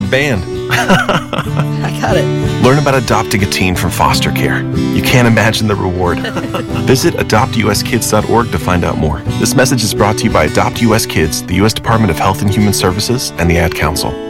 Band. I got it. Learn about adopting a teen from foster care. You can't imagine the reward. Visit adoptuskids.org to find out more. This message is brought to you by Adopt US Kids, the U.S. Department of Health and Human Services, and the Ad Council.